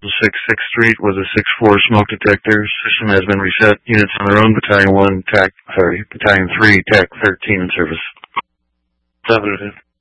6th Street was a 6-4 smoke detector. System has been reset. Units on their own. Battalion 3, TAC 13 in service. 7.